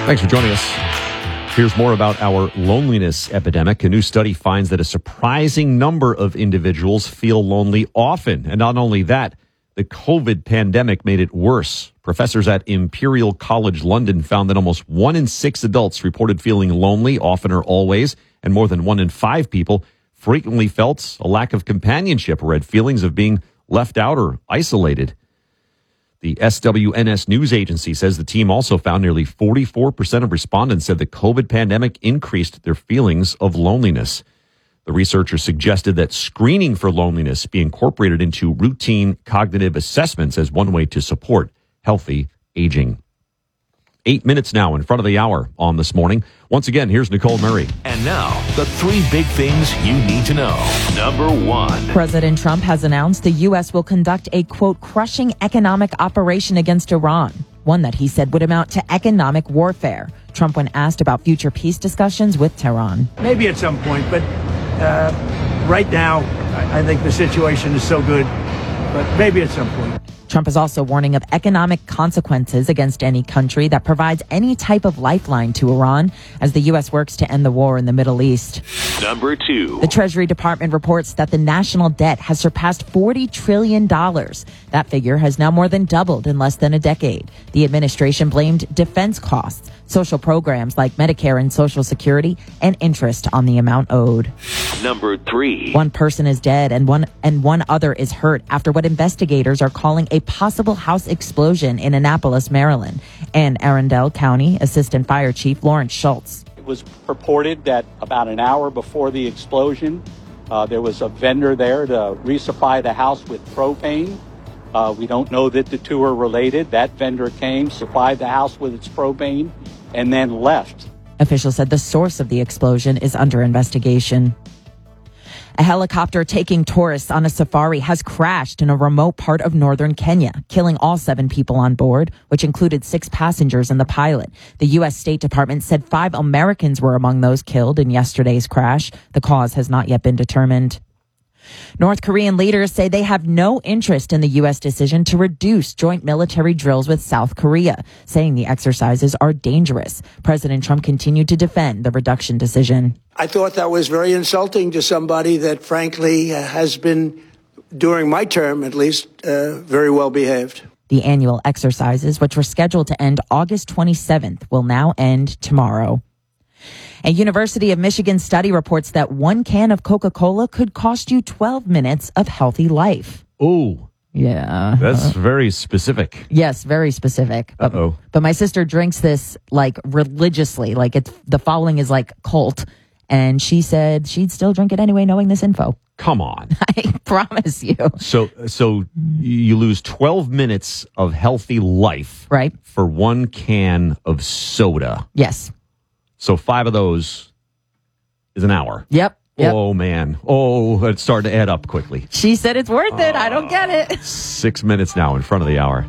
Thanks for joining us. Here's more about our loneliness epidemic. A new study finds that a surprising number of individuals feel lonely often. And not only that, the COVID pandemic made it worse. Professors at Imperial College London found that almost 1 in 6 adults reported feeling lonely, often or always, and more than 1 in 5 people frequently felt a lack of companionship or had feelings of being left out or isolated. The SWNS news agency says the team also found nearly 44% of respondents said the COVID pandemic increased their feelings of loneliness. The researchers suggested that screening for loneliness be incorporated into routine cognitive assessments as one way to support healthy aging. 8 minutes now in front of the hour on This Morning. Once again, here's Nicole Murray. And now, the 3 big things you need to know. Number 1. President Trump has announced the U.S. will conduct a, quote, crushing economic operation against Iran, one that he said would amount to economic warfare. Trump, when asked about future peace discussions with Tehran. Maybe at some point, but right now, I think the situation is so good, but maybe at some point. Trump is also warning of economic consequences against any country that provides any type of lifeline to Iran as the U.S. works to end the war in the Middle East. Number 2. The Treasury Department reports that the national debt has surpassed $40 trillion. That figure has now more than doubled in less than a decade. The administration blamed defense costs, social programs like Medicare and Social Security, and interest on the amount owed. Number 3. 1 person is dead and one other is hurt after what investigators are calling a possible house explosion in Annapolis, Maryland. And Arundel County Assistant Fire Chief Lawrence Schultz. It was reported that about an hour before the explosion, there was a vendor there to resupply the house with propane. We don't know that the two are related. That vendor came, supplied the house with its propane, and then left. Officials said the source of the explosion is under investigation. A helicopter taking tourists on a safari has crashed in a remote part of northern Kenya, killing all 7 people on board, which included 6 passengers and the pilot. The U.S. State Department said 5 Americans were among those killed in yesterday's crash. The cause has not yet been determined. North Korean leaders say they have no interest in the U.S. decision to reduce joint military drills with South Korea, saying the exercises are dangerous. President Trump continued to defend the reduction decision. I thought that was very insulting to somebody that, frankly, has been, during my term at least, very well behaved. The annual exercises, which were scheduled to end August 27th, will now end tomorrow. A University of Michigan study reports that 1 can of Coca-Cola could cost you 12 minutes of healthy life. Oh, yeah. That's very specific. Yes, very specific. Uh-oh. But my sister drinks this like religiously, like the following is like cult. And she said she'd still drink it anyway, knowing this info. Come on. I promise you. So you lose 12 minutes of healthy life, right, for 1 can of soda. Yes. So 5 of those is an hour. Yep. Oh, man. Oh, it's starting to add up quickly. She said it's worth it. I don't get it. 6 minutes now in front of the hour.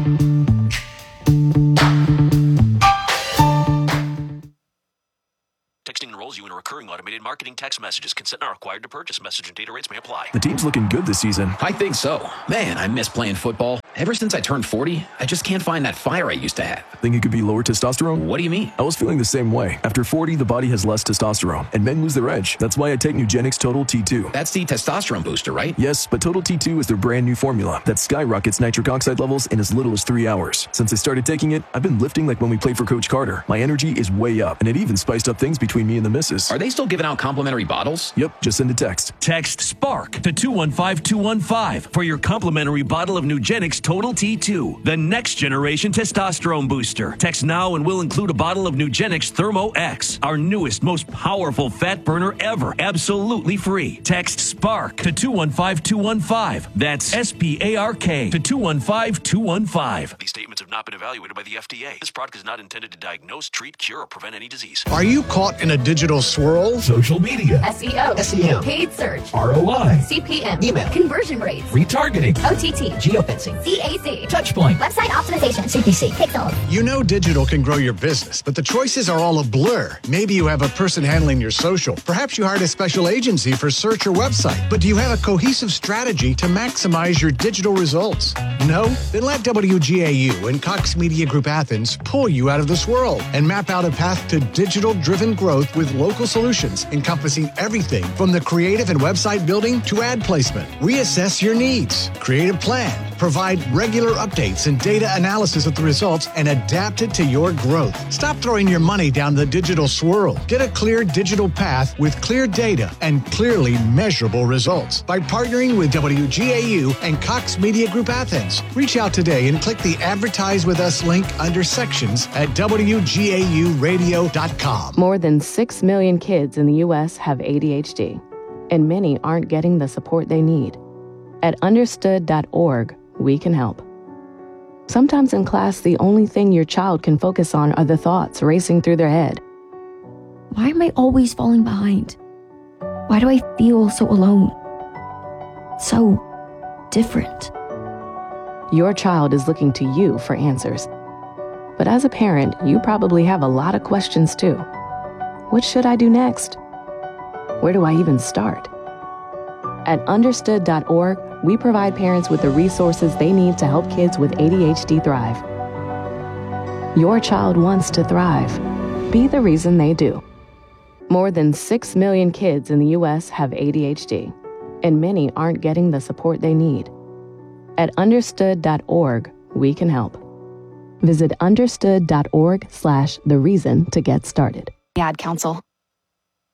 Texting enrolls you in a recurring automated marketing text messages. Consent not required to purchase. Message and data rates may apply. The team's looking good this season. I think so. Man, I miss playing football. Ever since I turned 40, I just can't find that fire I used to have. Think it could be lower testosterone? What do you mean? I was feeling the same way. After 40, the body has less testosterone, and men lose their edge. That's why I take Nugenix Total T2. That's the testosterone booster, right? Yes, but Total T2 is their brand new formula that skyrockets nitric oxide levels in as little as 3 hours. Since I started taking it, I've been lifting like when we played for Coach Carter. My energy is way up, and it even spiced up things between me and the missus. Are they still giving out complimentary bottles? Yep, just send a text. Text SPARK to 215-215 for your complimentary bottle of Nugenix Total T2, the next generation testosterone booster. Text now and we'll include a bottle of Nugenix Thermo X, our newest, most powerful fat burner ever, absolutely free. Text SPARK to 215-215. That's SPARK to 215-215. These statements have not been evaluated by the FDA. This product is not intended to diagnose, treat, cure, or prevent any disease. Are you caught in a digital swirl? Social media, SEO, SEM, paid search, ROI, CPM, email, conversion rates, retargeting, OTT, geofencing, DAC. Touchpoint. Website optimization. CPC. Pixels. You know digital can grow your business, but the choices are all a blur. Maybe you have a person handling your social. Perhaps you hired a special agency for search or website. But do you have a cohesive strategy to maximize your digital results? No? Then let WGAU and Cox Media Group Athens pull you out of the swirl and map out a path to digital-driven growth with local solutions encompassing everything from the creative and website building to ad placement. We assess your needs, create a plan, provide regular updates and data analysis of the results, and adapt it to your growth. Stop throwing your money down the digital swirl. Get a clear digital path with clear data and clearly measurable results by partnering with WGAU and Cox Media Group Athens. Reach out today and click the Advertise with Us link under sections at WGAUradio.com. More than 6 million kids in the U.S. have ADHD, and many aren't getting the support they need. At understood.org, we can help. Sometimes in class, the only thing your child can focus on are the thoughts racing through their head. Why am I always falling behind? Why do I feel so alone? So different. Your child is looking to you for answers. But as a parent, you probably have a lot of questions too. What should I do next? Where do I even start? At understood.org, we provide parents with the resources they need to help kids with ADHD thrive. Your child wants to thrive. Be the reason they do. More than 6 million kids in the U.S. have ADHD, and many aren't getting the support they need. At understood.org, we can help. Visit understood.org/thereason to get started. Ad Council.